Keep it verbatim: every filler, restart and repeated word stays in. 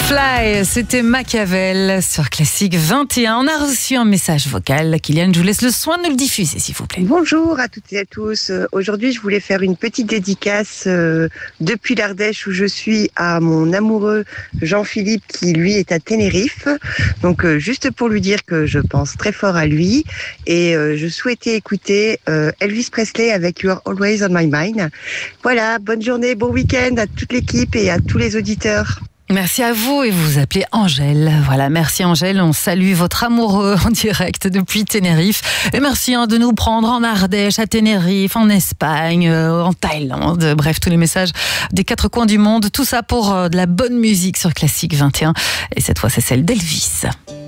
Fly, c'était Machiavel sur Classique vingt et un. On a reçu un message vocal. Kylian, je vous laisse le soin de le diffuser, s'il vous plaît. Bonjour à toutes et à tous. Euh, Aujourd'hui, je voulais faire une petite dédicace euh, depuis l'Ardèche où je suis à mon amoureux Jean-Philippe qui, lui, est à Tenerife. Donc, euh, juste pour lui dire que je pense très fort à lui. Et euh, je souhaitais écouter euh, Elvis Presley avec You Are Always on My Mind. Voilà, bonne journée, bon week-end à toute l'équipe et à tous les auditeurs. Merci à vous et vous vous appelez Angèle. Voilà, merci Angèle, on salue votre amoureux en direct depuis Tenerife. Et merci hein, de nous prendre en Ardèche, à Tenerife, en Espagne, euh, en Thaïlande. Bref, tous les messages des quatre coins du monde. Tout ça pour euh, de la bonne musique sur Classique vingt et un. Et cette fois, c'est celle d'Elvis.